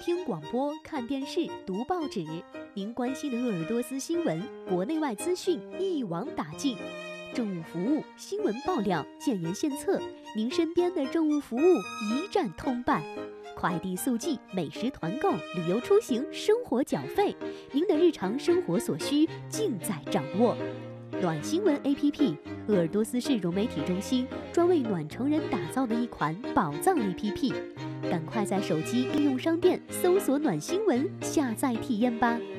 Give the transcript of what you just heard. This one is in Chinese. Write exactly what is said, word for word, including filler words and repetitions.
听广播、看电视、读报纸，您关心的鄂尔多斯新闻、国内外资讯一网打尽。政务服务、新闻爆料、建言献策，您身边的政务服务一站通办。快递速寄、美食团购、旅游出行、生活缴费，您的日常生活所需尽在掌握。暖新闻 A P P， 鄂尔多斯市融媒体中心专为暖城人打造的一款宝藏 A P P， 赶快在手机应用商店搜索暖新闻，下载体验吧。